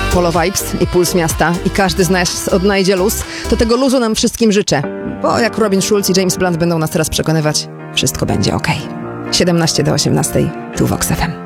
Polo Vibes i Puls Miasta i każdy z nas odnajdzie luz, to tego luzu nam wszystkim życzę. Bo jak Robin Schulz i James Blunt będą nas teraz przekonywać, wszystko będzie okej. 17 do 18, tu Vox FM.